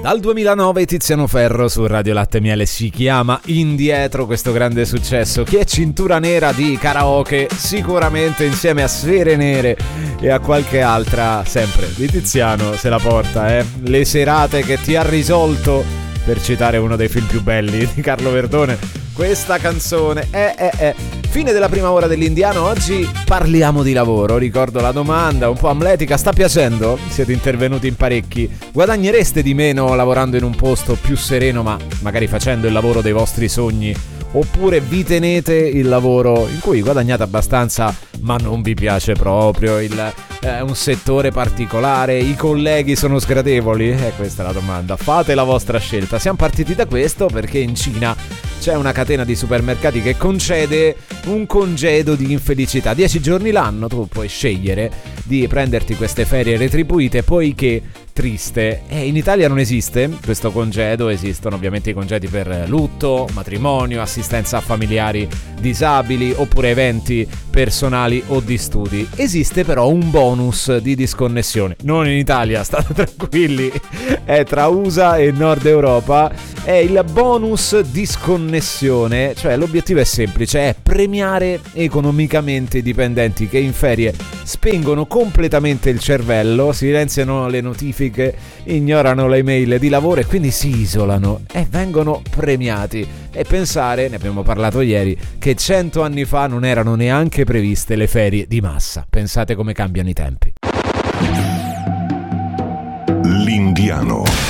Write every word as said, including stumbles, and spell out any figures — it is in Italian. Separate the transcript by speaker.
Speaker 1: Dal duemilanove Tiziano Ferro su Radio Latte e Miele si chiama Indietro, questo grande successo. Chi è cintura nera di karaoke sicuramente insieme a Sfere Nere e a qualche altra sempre di Tiziano se la porta, eh? Le serate che ti ha risolto, per citare uno dei film più belli di Carlo Verdone. Questa canzone è, è, è. Fine della prima ora dell'Indiano. Oggi parliamo di lavoro. Ricordo la domanda un po' amletica: sta piacendo? Siete intervenuti in parecchi. Guadagnereste di meno lavorando in un posto più sereno, ma magari facendo il lavoro dei vostri sogni? Oppure vi tenete il lavoro in cui guadagnate abbastanza ma non vi piace proprio, il, eh, un settore particolare, i colleghi sono sgradevoli? Eh, questa è la domanda. Fate la vostra scelta. Siamo partiti da questo perché in Cina c'è una catena di supermercati che concede un congedo di infelicità. Dieci giorni l'anno tu puoi scegliere di prenderti queste ferie retribuite, poiché triste. E in Italia non esiste questo congedo, esistono ovviamente i congedi per lutto, matrimonio, assistenza a familiari disabili oppure eventi personali o di studi. Esiste però un bonus di disconnessione, non in Italia, state tranquilli, è tra U S A e Nord Europa, è il bonus disconnessione, cioè l'obiettivo è semplice, è premiare economicamente i dipendenti che in ferie spengono completamente il cervello, silenziano le notifiche, ignorano le email di lavoro e quindi si isolano e vengono premiati. E pensare, ne abbiamo parlato ieri, che cento anni fa non erano neanche previste le ferie di massa. Pensate come cambiano i tempi.
Speaker 2: L'Indiano.